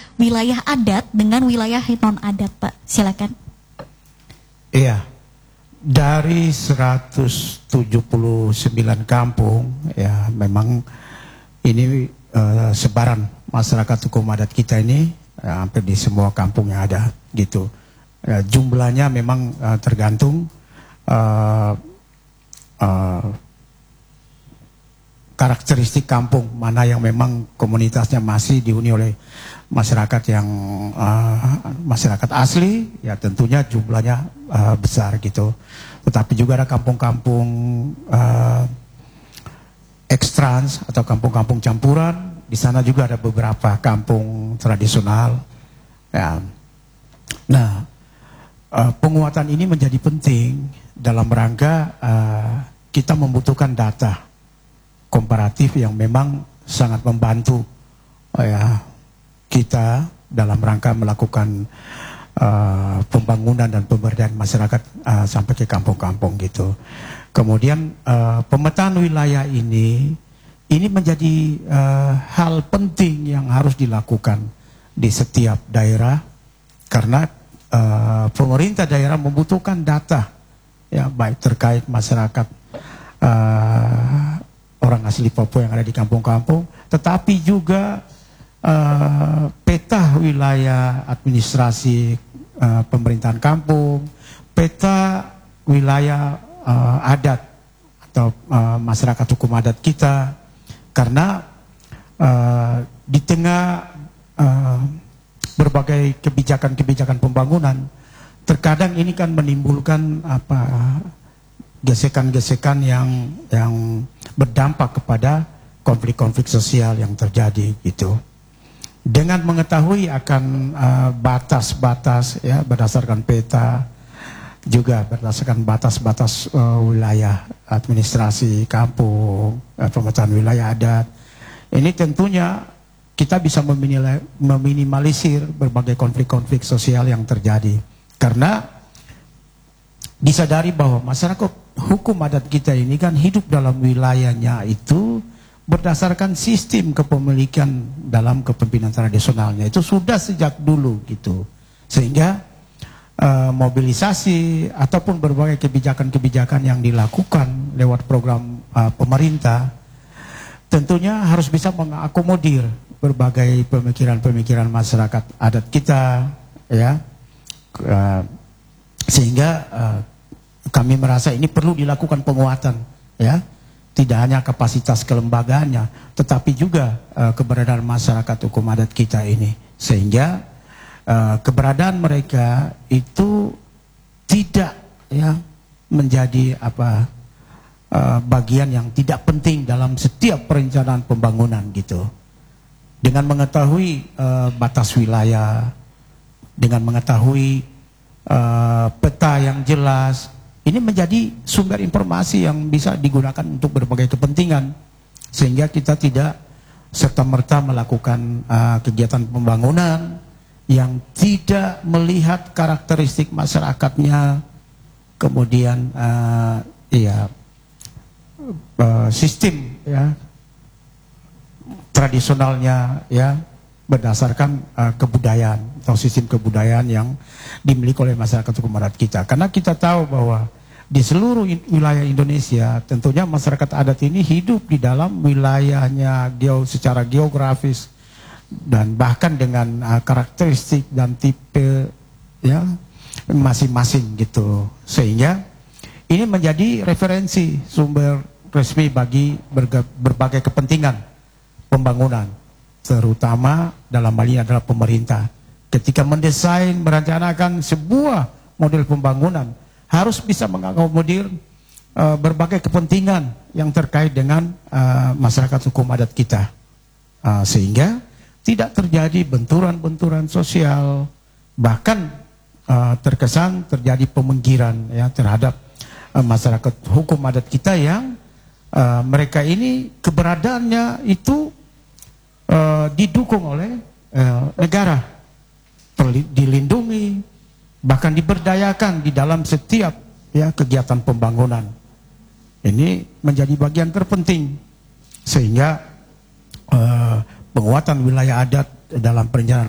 wilayah adat dengan wilayah non adat, Pak? Silakan. Iya, dari 179 kampung, ya memang ini sebaran masyarakat hukum adat kita ini hampir di semua kampung yang ada gitu. Jumlahnya memang tergantung karakteristik kampung mana yang memang komunitasnya masih dihuni oleh masyarakat yang masyarakat asli, ya tentunya jumlahnya besar gitu. Tetapi juga ada kampung-kampung ekstrans atau kampung-kampung campuran. Di sana juga ada beberapa kampung tradisional. Ya. Nah, penguatan ini menjadi penting dalam rangka kita membutuhkan data komparatif yang memang sangat membantu ya kita dalam rangka melakukan pembangunan dan pemberdayaan masyarakat sampai ke kampung-kampung gitu. Kemudian pemetaan wilayah ini menjadi hal penting yang harus dilakukan di setiap daerah karena pemerintah daerah membutuhkan data ya baik terkait masyarakat orang asli Papua yang ada di kampung-kampung, tetapi juga peta wilayah administrasi pemerintahan kampung, peta wilayah adat atau masyarakat hukum adat kita, karena di tengah berbagai kebijakan-kebijakan pembangunan, terkadang ini kan menimbulkan gesekan-gesekan yang berdampak kepada konflik-konflik sosial yang terjadi gitu. Dengan mengetahui akan batas-batas ya berdasarkan peta, juga berdasarkan batas-batas wilayah administrasi kampung, pemetaan wilayah adat, ini tentunya kita bisa meminimalisir berbagai konflik-konflik sosial yang terjadi. Karena disadari bahwa masyarakat hukum adat kita ini kan hidup dalam wilayahnya itu berdasarkan sistem kepemilikan dalam kepemimpinan tradisionalnya itu sudah sejak dulu gitu, sehingga mobilisasi ataupun berbagai kebijakan-kebijakan yang dilakukan lewat program pemerintah tentunya harus bisa mengakomodir berbagai pemikiran-pemikiran masyarakat adat kita ya, sehingga kami merasa ini perlu dilakukan penguatan ya, tidak hanya kapasitas kelembagaannya tetapi juga keberadaan masyarakat hukum adat kita ini, sehingga keberadaan mereka itu tidak ya menjadi bagian yang tidak penting dalam setiap perencanaan pembangunan gitu. Dengan mengetahui batas wilayah, dengan mengetahui peta yang jelas, ini menjadi sumber informasi yang bisa digunakan untuk berbagai kepentingan, sehingga kita tidak serta-merta melakukan kegiatan pembangunan yang tidak melihat karakteristik masyarakatnya, kemudian sistem ya tradisionalnya ya berdasarkan kebudayaan atau sistem kebudayaan yang dimiliki oleh masyarakat hukum adat kita. Karena kita tahu bahwa di seluruh wilayah Indonesia tentunya masyarakat adat ini hidup di dalam wilayahnya secara geografis dan bahkan dengan karakteristik dan tipe ya masing-masing gitu, sehingga ini menjadi referensi sumber resmi bagi berbagai kepentingan pembangunan, terutama dalam hal ini adalah pemerintah. Ketika mendesain, merencanakan sebuah model pembangunan harus bisa mengakomodir berbagai kepentingan yang terkait dengan masyarakat hukum adat kita, sehingga tidak terjadi benturan-benturan sosial, bahkan terkesan terjadi pemenggiran ya terhadap masyarakat hukum adat kita yang mereka ini keberadaannya itu didukung oleh negara, dilindungi, bahkan diberdayakan di dalam setiap ya kegiatan pembangunan. Ini menjadi bagian terpenting, sehingga penguatan wilayah adat dalam perencanaan